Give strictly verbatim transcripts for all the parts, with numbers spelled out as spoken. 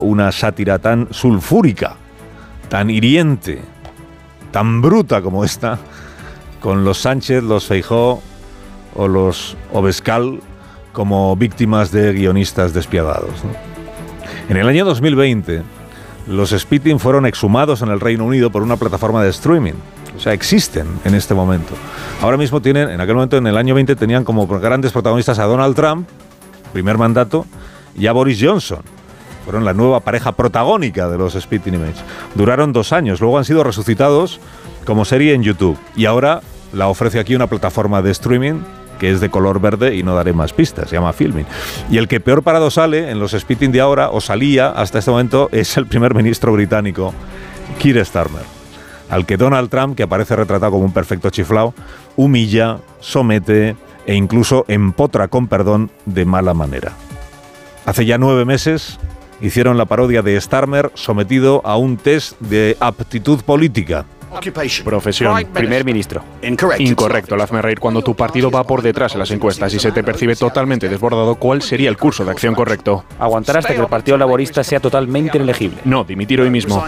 una sátira tan sulfúrica, tan hiriente, tan bruta como esta, con los Sánchez, los Feijóo o los Obescal como víctimas de guionistas despiadados, ¿no? En el año dos mil veinte, los Spitting fueron exhumados en el Reino Unido por una plataforma de streaming. O sea, existen en este momento. Ahora mismo tienen, en aquel momento, en el año veinte, tenían como grandes protagonistas a Donald Trump, primer mandato, y a Boris Johnson. Fueron la nueva pareja protagónica de los Spitting Image. Duraron dos años, luego han sido resucitados como serie en YouTube. Y ahora la ofrece aquí una plataforma de streaming que es de color verde y no daré más pistas, se llama Filmin. Y el que peor parado sale en los Spitting de ahora, o salía hasta este momento, es el primer ministro británico, Keir Starmer, al que Donald Trump, que aparece retratado como un perfecto chiflao, humilla, somete e incluso empotra con perdón de mala manera. Hace ya nueve meses hicieron la parodia de Starmer sometido a un test de aptitud política. Profesión, primer ministro. Incorrecto, el hazme reír. Cuando tu partido va por detrás en las encuestas y se te percibe totalmente desbordado, ¿cuál sería el curso de acción correcto? Aguantar hasta que el Partido Laborista sea totalmente inelegible. No, dimitir hoy mismo.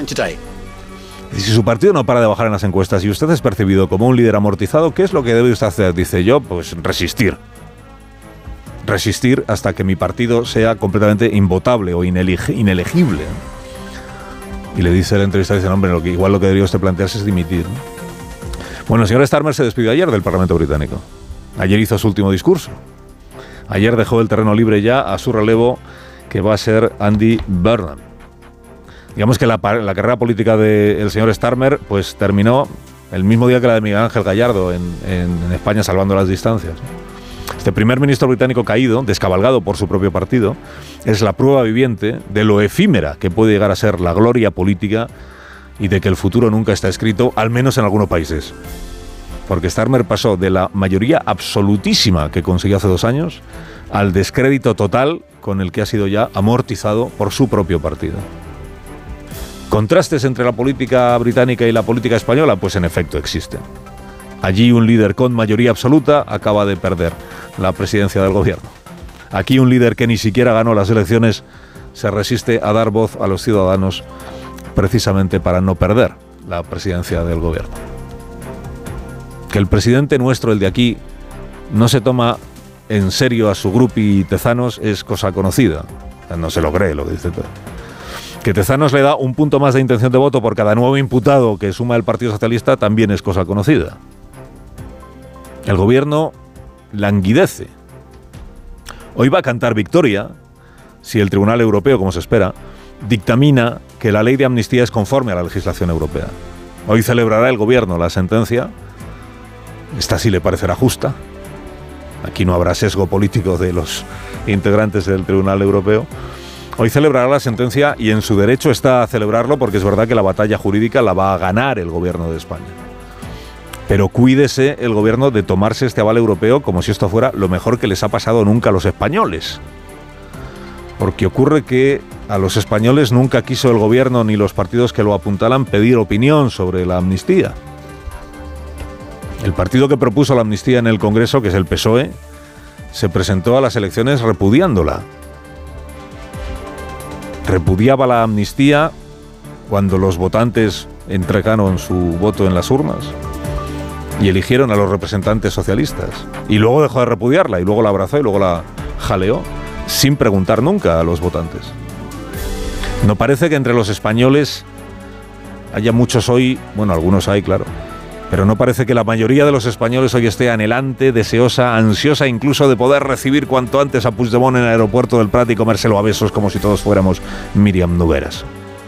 Y si su partido no para de bajar en las encuestas y usted es percibido como un líder amortizado, ¿qué es lo que debe usted hacer? Dice yo, pues resistir. Resistir hasta que mi partido sea completamente invotable o ineleg- inelegible. Y le dice el entrevistador, dice, hombre, lo que, igual lo que debería usted plantearse es dimitir, ¿no? Bueno, el señor Starmer se despidió ayer del Parlamento británico. Ayer hizo su último discurso. Ayer dejó el terreno libre ya a su relevo, que va a ser Andy Burnham. Digamos que la, la carrera política del señor Starmer pues terminó el mismo día que la de Miguel Ángel Gallardo en, en, en España, salvando las distancias. Este primer ministro británico caído, descabalgado por su propio partido, es la prueba viviente de lo efímera que puede llegar a ser la gloria política y de que el futuro nunca está escrito, al menos en algunos países. Porque Starmer pasó de la mayoría absolutísima que consiguió hace dos años al descrédito total con el que ha sido ya amortizado por su propio partido. ¿Contrastes entre la política británica y la política española? Pues en efecto existen. Allí un líder con mayoría absoluta acaba de perder la presidencia del gobierno. Aquí un líder que ni siquiera ganó las elecciones se resiste a dar voz a los ciudadanos precisamente para no perder la presidencia del gobierno. Que el presidente nuestro, el de aquí, no se toma en serio a su grupi Tezanos es cosa conocida. No se lo cree lo que dice todo. Que Tezanos le da un punto más de intención de voto por cada nuevo imputado que suma el Partido Socialista también es cosa conocida. El gobierno languidece. Hoy va a cantar victoria si el Tribunal Europeo, como se espera, dictamina que la ley de amnistía es conforme a la legislación europea. Hoy celebrará el gobierno la sentencia. Esta sí le parecerá justa. Aquí no habrá sesgo político de los integrantes del Tribunal Europeo. Hoy celebrará la sentencia y en su derecho está a celebrarlo porque es verdad que la batalla jurídica la va a ganar el gobierno de España. Pero cuídese el gobierno de tomarse este aval europeo como si esto fuera lo mejor que les ha pasado nunca a los españoles. Porque ocurre que a los españoles nunca quiso el gobierno ni los partidos que lo apuntalan pedir opinión sobre la amnistía. El partido que propuso la amnistía en el Congreso, que es el P S O E, se presentó a las elecciones repudiándola. Repudiaba la amnistía cuando los votantes entregaron su voto en las urnas y eligieron a los representantes socialistas. Y luego dejó de repudiarla, y luego la abrazó, y luego la jaleó, sin preguntar nunca a los votantes. No parece que entre los españoles haya muchos hoy, bueno, algunos hay, claro, pero no parece que la mayoría de los españoles hoy esté anhelante, deseosa, ansiosa incluso de poder recibir cuanto antes a Puigdemont en el aeropuerto del Prat y comérselo a besos como si todos fuéramos Míriam Nogueras.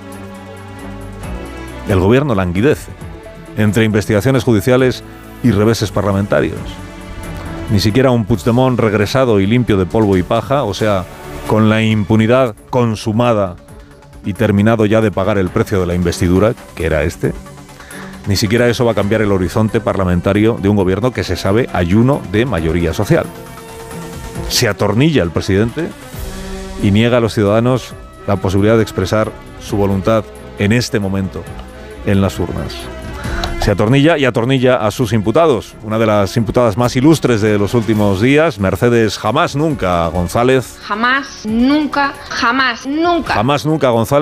El gobierno languidece entre investigaciones judiciales y reveses parlamentarios. Ni siquiera un Puigdemont regresado y limpio de polvo y paja, o sea, con la impunidad consumada y terminado ya de pagar el precio de la investidura, que era este, ni siquiera eso va a cambiar el horizonte parlamentario de un gobierno que se sabe ayuno de mayoría social. Se atornilla el presidente y niega a los ciudadanos la posibilidad de expresar su voluntad en este momento en las urnas. Se atornilla y atornilla a sus imputados. Una de las imputadas más ilustres de los últimos días, Mercedes Jamás Nunca González. Jamás, nunca, jamás, nunca. Jamás Nunca González.